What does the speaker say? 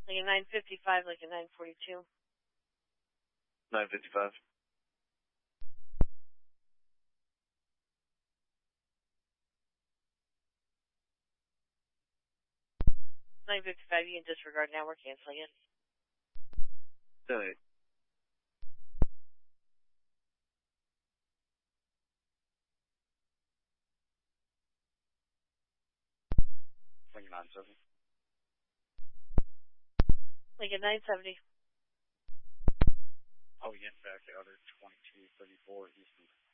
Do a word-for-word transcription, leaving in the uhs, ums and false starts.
Like a nine fifty-five, like a nine forty-two. nine fifty-five. nine fifty-five, you can disregard now. We're canceling it. Donate. twenty-nine seventy. Like a nine seventy. Oh, yeah, in fact, the other twenty-two thirty-four Eastern.